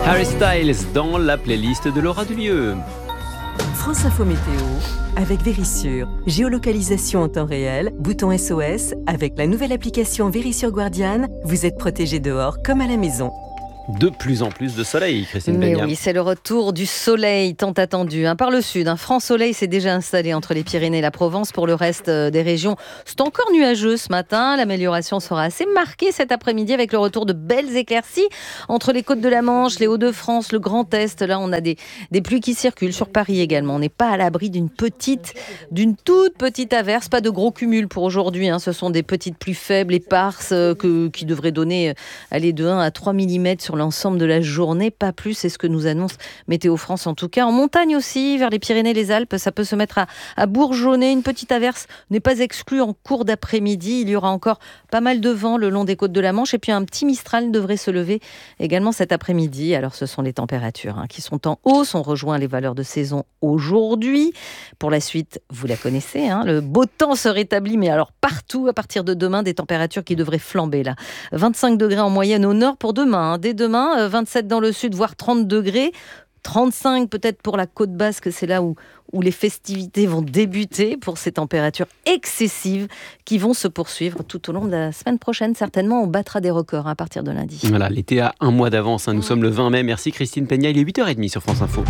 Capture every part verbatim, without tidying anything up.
Harry Styles dans la playlist de Laura Dulieu. France Info Météo avec Vérissure. Géolocalisation en temps réel, bouton S O S. Avec la nouvelle application Vérissure Guardian, vous êtes protégé dehors comme à la maison. De plus en plus de soleil, Christine Mais Peña. oui, c'est le retour du soleil tant attendu. Hein. Par le sud, un franc soleil s'est déjà installé entre les Pyrénées et la Provence. Pour le reste des régions, c'est encore nuageux ce matin. L'amélioration sera assez marquée cet après-midi avec le retour de belles éclaircies entre les côtes de la Manche, les Hauts-de-France, le Grand Est. Là, on a des, des pluies qui circulent sur Paris également. On n'est pas à l'abri d'une petite, d'une toute petite averse. Pas de gros cumul pour aujourd'hui. Hein. Ce sont des petites pluies faibles, éparses, euh, que, qui devraient donner aller de un à trois millimètres sur l'ensemble de la journée, pas plus, c'est ce que nous annonce Météo France en tout cas. En montagne aussi, vers les Pyrénées, les Alpes, ça peut se mettre à, à bourgeonner. Une petite averse n'est pas exclue en cours d'après-midi. Il y aura encore pas mal de vent le long des côtes de la Manche et puis un petit Mistral devrait se lever également cet après-midi. Alors ce sont les températures hein, qui sont en hausse. On rejoint les valeurs de saison aujourd'hui. Pour la suite, vous la connaissez, hein, le beau temps se rétablit, mais alors partout à partir de demain, des températures qui devraient flamber là. vingt-cinq degrés en moyenne au nord pour demain. Hein. Dès demain, vingt-sept dans le sud, voire trente degrés. trente-cinq peut-être pour la côte basque, c'est là où, où les festivités vont débuter pour ces températures excessives qui vont se poursuivre tout au long de la semaine prochaine. Certainement, on battra des records hein, à partir de lundi. Voilà, l'été a un mois d'avance. Hein. Nous mmh. sommes le vingt mai. Merci Christine Peña. Il est huit heures trente sur France Info.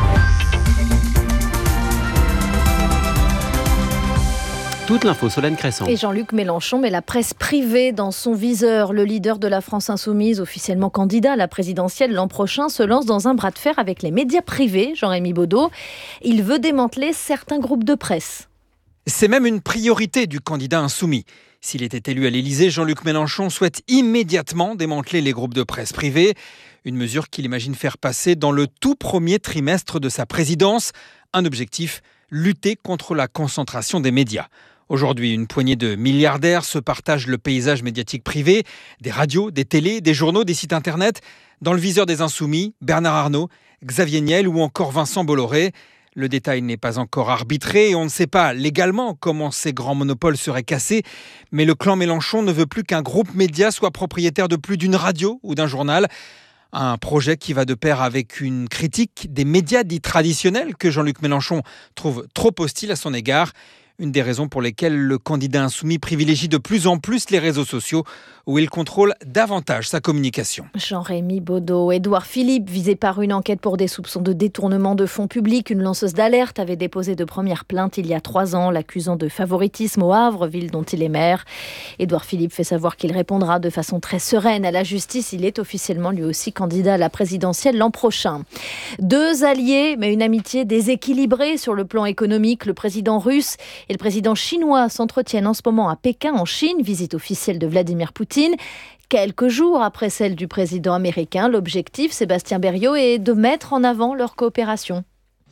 Toute l'info, Solène Cresson. Et Jean-Luc Mélenchon met la presse privée dans son viseur. Le leader de la France Insoumise, officiellement candidat à la présidentielle l'an prochain, se lance dans un bras de fer avec les médias privés, Jean-Rémy Baudot. Il veut démanteler certains groupes de presse. C'est même une priorité du candidat insoumis. S'il était élu à l'Élysée, Jean-Luc Mélenchon souhaite immédiatement démanteler les groupes de presse privés. Une mesure qu'il imagine faire passer dans le tout premier trimestre de sa présidence. Un objectif, lutter contre la concentration des médias. Aujourd'hui, une poignée de milliardaires se partagent le paysage médiatique privé, des radios, des télés, des journaux, des sites internet. Dans le viseur des Insoumis, Bernard Arnault, Xavier Niel ou encore Vincent Bolloré. Le détail n'est pas encore arbitré et on ne sait pas légalement comment ces grands monopoles seraient cassés. Mais le clan Mélenchon ne veut plus qu'un groupe média soit propriétaire de plus d'une radio ou d'un journal. Un projet qui va de pair avec une critique des médias dits traditionnels que Jean-Luc Mélenchon trouve trop hostiles à son égard. Une des raisons pour lesquelles le candidat insoumis privilégie de plus en plus les réseaux sociaux où il contrôle davantage sa communication. Jean-Rémy Baudot. Édouard Philippe, visé par une enquête pour des soupçons de détournement de fonds publics. Une lanceuse d'alerte avait déposé de premières plaintes il y a trois ans, l'accusant de favoritisme au Havre, ville dont il est maire. Édouard Philippe fait savoir qu'il répondra de façon très sereine à la justice. Il est officiellement lui aussi candidat à la présidentielle l'an prochain. Deux alliés, mais une amitié déséquilibrée sur le plan économique. Le président russe et le président chinois s'entretiennent en ce moment à Pékin, en Chine, visite officielle de Vladimir Poutine. Quelques jours après celle du président américain, l'objectif, Sébastien Berriot, est de mettre en avant leur coopération.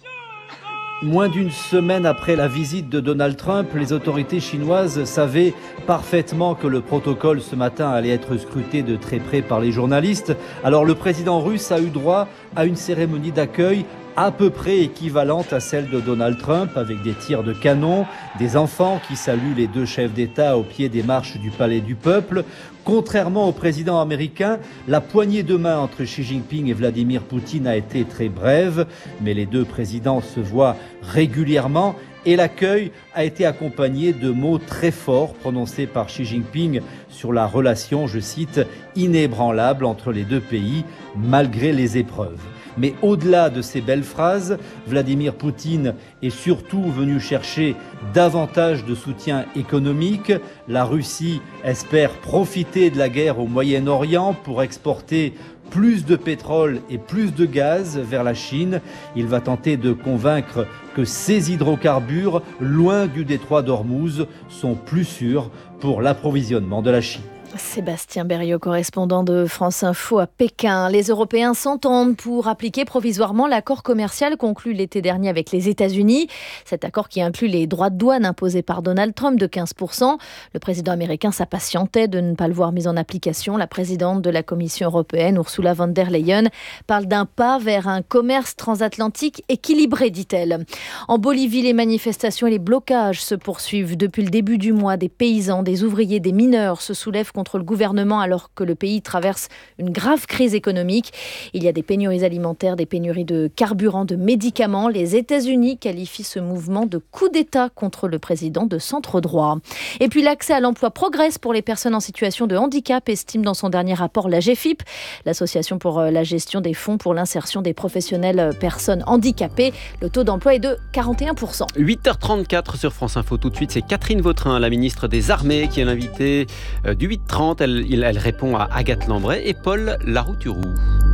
Moins d'une semaine après la visite de Donald Trump, les autorités chinoises savaient parfaitement que le protocole ce matin allait être scruté de très près par les journalistes. Alors le président russe a eu droit à une cérémonie d'accueil à peu près équivalente à celle de Donald Trump, avec des tirs de canon, des enfants qui saluent les deux chefs d'État au pied des marches du Palais du Peuple. Contrairement au président américain, la poignée de main entre Xi Jinping et Vladimir Poutine a été très brève, mais les deux présidents se voient régulièrement et l'accueil a été accompagné de mots très forts prononcés par Xi Jinping sur la relation, je cite, inébranlable entre les deux pays, malgré les épreuves. Mais au-delà de ces belles phrases, Vladimir Poutine est surtout venu chercher davantage de soutien économique. La Russie espère profiter de la guerre au Moyen-Orient pour exporter plus de pétrole et plus de gaz vers la Chine. Il va tenter de convaincre que ces hydrocarbures, loin du détroit d'Ormuz, sont plus sûrs pour l'approvisionnement de la Chine. Sébastien Berriot, correspondant de France Info à Pékin. Les Européens s'entendent pour appliquer provisoirement l'accord commercial conclu l'été dernier avec les États-Unis. Cet accord qui inclut les droits de douane imposés par Donald Trump de quinze pour cent. Le président américain s'impatientait de ne pas le voir mis en application. La présidente de la Commission européenne, Ursula von der Leyen, parle d'un pas vers un commerce transatlantique équilibré, dit-elle. En Bolivie, les manifestations et les blocages se poursuivent. Depuis le début du mois, des paysans, des ouvriers, des mineurs se soulèvent contre contre le gouvernement alors que le pays traverse une grave crise économique. Il y a des pénuries alimentaires, des pénuries de carburant, de médicaments. Les États-Unis qualifient ce mouvement de coup d'État contre le président de centre droit. Et puis l'accès à l'emploi progresse pour les personnes en situation de handicap, estime dans son dernier rapport l'A G F I P, l'association pour la gestion des fonds pour l'insertion des professionnels personnes handicapées. Le taux d'emploi est de quarante et un pour cent. huit heures trente-quatre sur France Info. Tout de suite, c'est Catherine Vautrin, la ministre des Armées, qui est l'invitée du huit trente. Elle, elle répond à Agathe Lambray et Paul Larouturou.